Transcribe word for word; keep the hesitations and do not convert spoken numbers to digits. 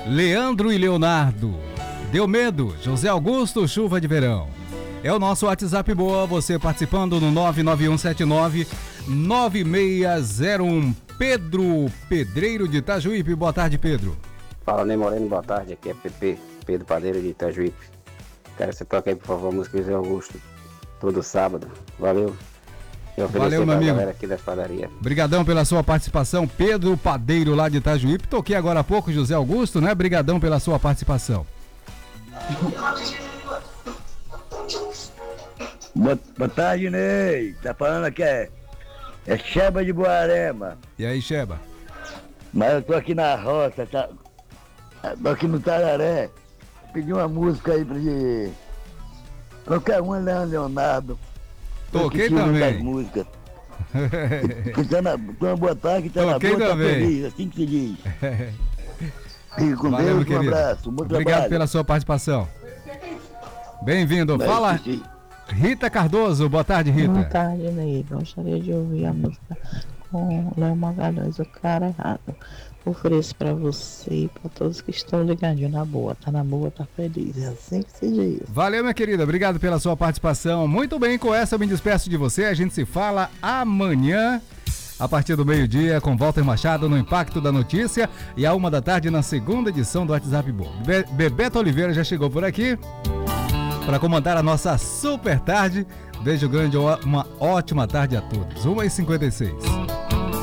Leandro e Leonardo. Deu medo, José Augusto, chuva de verão. É o nosso WhatsApp Boa, você participando no nove nove um sete nove nove seis zero um. Pedro Pedreiro de Itajuípe, boa tarde, Pedro. Fala, Ney Moreno, boa tarde, aqui é P P, Pedro Padeiro de Itajuípe. Quero que você toque aí, por favor, a música José Augusto, todo sábado, valeu. Valeu, meu amigo. Aqui da padaria. Brigadão pela sua participação, Pedro Padeiro lá de Itajuípe. Toquei agora há pouco José Augusto, né? Brigadão pela sua participação. Boa, boa tarde, Ney. Tá falando aqui é, é Sheba de Boarema. E aí, Sheba? Mas eu tô aqui na roça, tá? Tô aqui no Tararé. Pedi uma música aí pra de... Qualquer uma, Leandro Leonardo. Toquei também. Músicas. Tá na, uma boa tarde, tá Toquei na boa, também. Tá feliz, assim que se diz. Fique com Valeu, Deus, um abraço, bom Obrigado trabalho. pela sua participação. Bem-vindo. Fala, Rita Cardoso. Boa tarde, Rita. Boa tarde, Ney. Gostaria de ouvir a música com Léo Magalhães, O Cara Errado. Ofereço pra você e pra todos que estão ligadinhos na boa. Tá na boa, tá feliz. É assim que se diz. Valeu, minha querida. Obrigado pela sua participação. Muito bem, com essa eu me despeço de você. A gente se fala amanhã, a partir do meio-dia, com Walter Machado no Impacto da Notícia e à uma da tarde na segunda edição do WhatsApp Boa. Be- Bebeto Oliveira já chegou por aqui para comandar a nossa super tarde. Beijo grande, uma ótima tarde a todos. uma e cinquenta e seis.